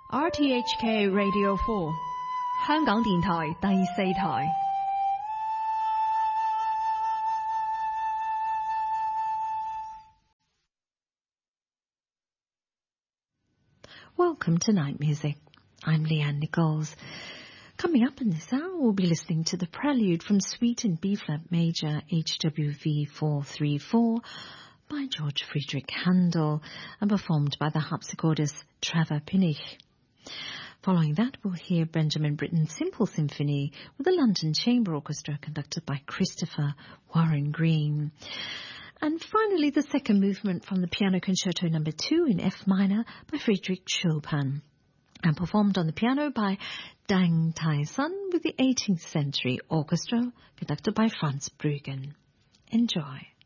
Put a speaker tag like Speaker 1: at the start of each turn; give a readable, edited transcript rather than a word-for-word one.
Speaker 1: RTHK Radio 4香港電台第4台
Speaker 2: Welcome to Night Music. I'm Leanne Nichols. Coming up in this hour, we'll be listening to the prelude from Suite in B-flat major HWV 434 by George Friedrich Handel and performed by the harpsichordist Trevor Pinnock. Following that, we'll hear Benjamin Britten's Simple Symphony with the London Chamber Orchestra conducted by Christopher Warren Green. And finally, the second movement from the Piano Concerto No. 2 in F minor by Frédéric Chopin, and performed on the piano by Dang Tai-sun with the 18th Century Orchestra conducted by Franz Bruggen. Enjoy.